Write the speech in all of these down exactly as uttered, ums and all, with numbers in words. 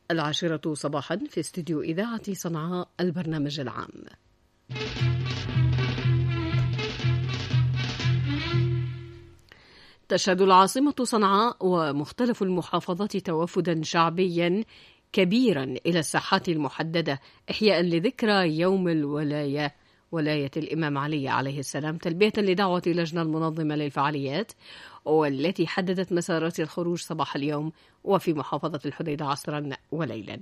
العاشرة صباحا في استديو إذاعة صنعاء البرنامج العام. تشهد العاصمة صنعاء ومختلف المحافظات توافدا شعبيا كبيرا إلى الساحات المحددة إحياء لذكرى يوم الولاية ولاية الإمام علي عليه السلام، تلبية لدعوة اللجنة المنظمة للفعاليات والتي حددت مسارات الخروج صباح اليوم وفي محافظة الحديدة عصرا وليلا.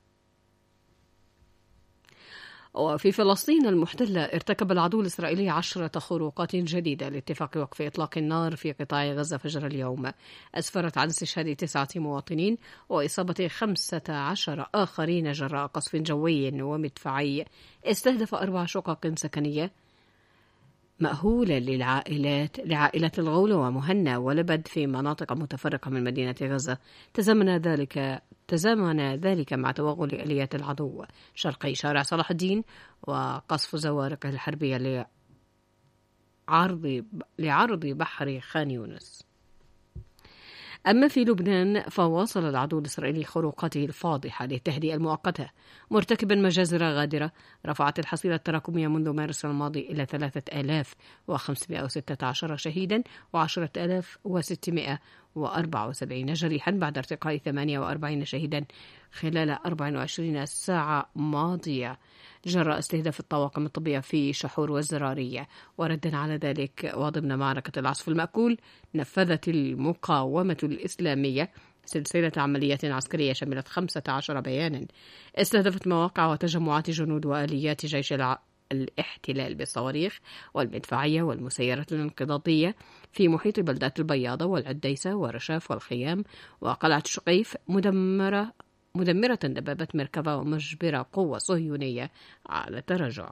وفي فلسطين المحتلة ارتكب العدو الإسرائيلي عشرة خروقات جديدة لاتفاق وقف إطلاق النار في قطاع غزة فجر اليوم، أسفرت عن استشهاد تسعة مواطنين وإصابة خمسة عشر آخرين جراء قصف جوي ومدفعي استهدف أربع شقق سكنية مأهولة للعائلات لعائلات الغول ومهنا ولبد في مناطق متفرقة من مدينة غزة. تزامن ذلك تزامن ذلك مع توغل آليات العدو شرقي شارع صلاح الدين وقصف زوارقه الحربية لعرض لعرض بحر خان يونس. أما في لبنان فواصل العدو الإسرائيلي خروقاته الفاضحة للتهدئة المؤقتة مرتكبا مجازر غادرة رفعت الحصيلة التراكمية منذ مارس الماضي إلى ثلاثة آلاف وخمسمائة وستة عشر شهيدا وعشرة آلاف وستمائة وأربعة وسبعين جريحا بعد ارتقاء ثمانية وأربعين شهيدا خلال أربع وعشرين ساعة ماضية جراء استهداف الطواقم الطبية في شحور والزرارية. وردا على ذلك وضمن معركة العصف المأكول نفذت المقاومة الإسلامية سلسلة عمليات عسكرية شملت خمسة عشر بيانا استهدفت مواقع وتجمعات جنود وآليات جيش الع... الاحتلال بالصواريخ والمدفعية والمسيرات الانقضاضية في محيط بلدات البياضة والعديسة ورشاف والخيام وقلعة شقيف مدمرة مدمرة دبابة مركبة ومجبرة قوة صهيونية على التراجع.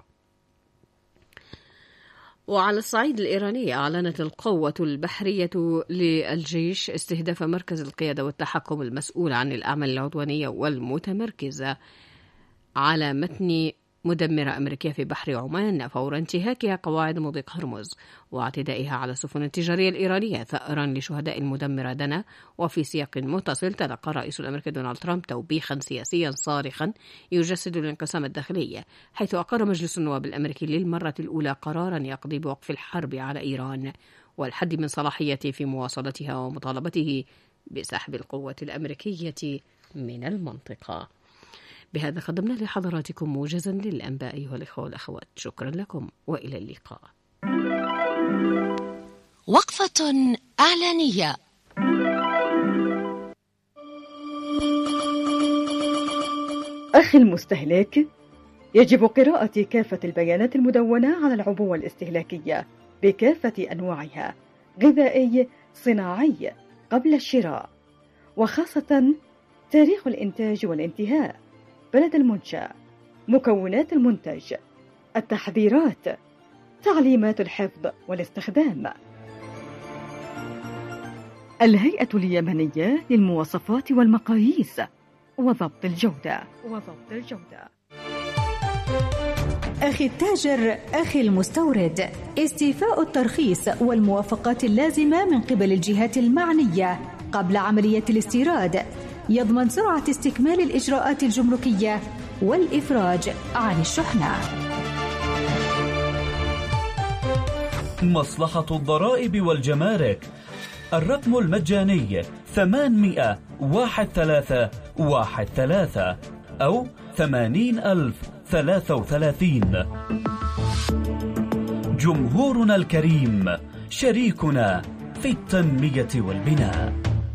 وعلى الصعيد الإيراني أعلنت القوة البحرية للجيش استهداف مركز القيادة والتحكم المسؤول عن الأعمال العدوانية والمتمركزة على متن مدمرة أمريكية في بحر عمان فور انتهاكها قواعد مضيق هرمز واعتدائها على السفن التجارية الإيرانية ثأرا لشهداء المدمرة دنا. وفي سياق متصل تلقى الرئيس الأمريكي دونالد ترامب توبيخا سياسيا صارخا يجسد الانقسام الداخلي، حيث أقر مجلس النواب الأمريكي للمرة الأولى قرارا يقضي بوقف الحرب على إيران والحد من صلاحيته في مواصلتها ومطالبته بسحب القوة الأمريكية من المنطقة. بهذا قدمنا لحضراتكم موجزا للأنباء أيها الإخوة والأخوات، شكرا لكم وإلى اللقاء. وقفة إعلانية. أخي المستهلك، يجب قراءة كافة البيانات المدونة على العبوة الاستهلاكية بكافة أنواعها غذائي صناعي قبل الشراء، وخاصة تاريخ الإنتاج والانتهاء، بلد المنشأ، مكونات المنتج، التحذيرات، تعليمات الحفظ والاستخدام. الهيئة اليمنية للمواصفات والمقاييس وضبط الجودة وضبط الجودة. أخي التاجر، أخي المستورد، استيفاء الترخيص والموافقات اللازمة من قبل الجهات المعنية قبل عملية الاستيراد يضمن سرعة استكمال الإجراءات الجمركية والإفراج عن الشحنة. مصلحة الضرائب والجمارك، الرقم المجاني ثمانمائة واحد ثلاثة واحد ثلاثة أو ثمانين ألف ثلاثة وثلاثين. جمهورنا الكريم شريكنا في التنمية والبناء.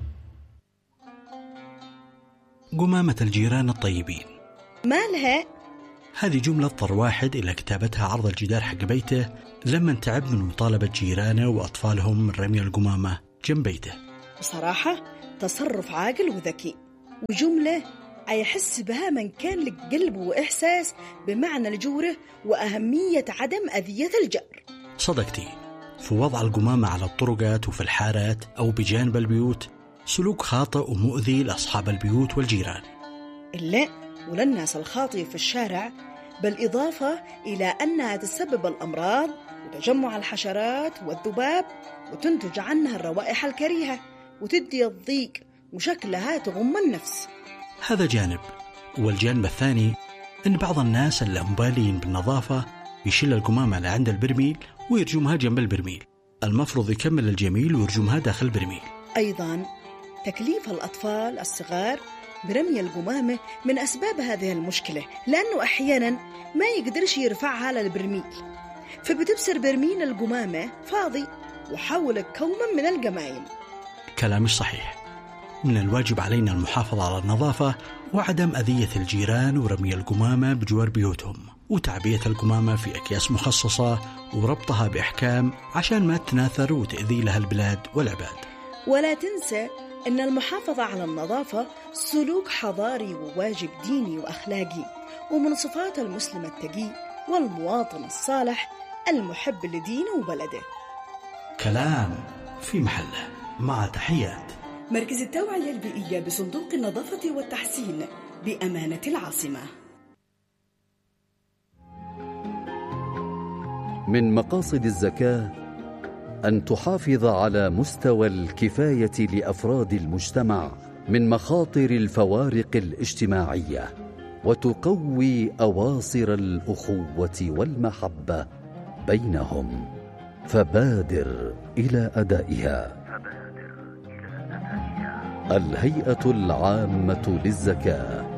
قمامة الجيران الطيبين. مالها؟ هذه جملة اضطر واحد إلى كتابتها عرض الجدار حق بيته لما تعب من مطالبة جيرانه وأطفالهم من رمي القمامة جنب بيته. بصراحة تصرف عاقل وذكي، وجملة يحس بها من كان لك قلب وإحساس بمعنى الجورة وأهمية عدم أذية الجار. صدقتي، في وضع القمامة على الطرقات وفي الحارات أو بجانب البيوت سلوك خاطئ ومؤذي لأصحاب البيوت والجيران. إلا وللناس الخاطئة في الشارع، بالإضافة إلى أنها تسبب الأمراض وتجمع الحشرات والذباب وتنتج عنها الروائح الكريهة وتدي الضيق وشكلها تغم النفس. هذا جانب. والجانب الثاني أن بعض الناس اللي هم بالين بالنظافة يشيل القمامة اللي عند البرميل ويرجمها جنب البرميل، المفروض يكمل الجميل ويرجمها داخل البرميل. أيضا تكليف الأطفال الصغار برمي القمامة من أسباب هذه المشكلة، لأنه أحيانا ما يقدرش يرفعها للبرميل، فبتبصر برميل القمامة فاضي وحول كوما من القمايم. كلام مش صحيح. من الواجب علينا المحافظة على النظافة وعدم أذية الجيران ورمي القمامة بجوار بيوتهم، وتعبية القمامة في أكياس مخصصة وربطها بإحكام عشان ما تناثر وتأذي لها البلاد والعباد. ولا تنسى أن المحافظة على النظافة سلوك حضاري وواجب ديني وأخلاقي، ومن صفات المسلم التقي والمواطن الصالح المحب لدينه وبلده. كلام في محله. مع تحيات مركز التوعية البيئية بصندوق النظافة والتحسين بأمانة العاصمة. من مقاصد الزكاة أن تحافظ على مستوى الكفاية لأفراد المجتمع من مخاطر الفوارق الاجتماعية، وتقوي أواصر الأخوة والمحبة بينهم، فبادر إلى أدائها. الهيئة العامة للزكاة.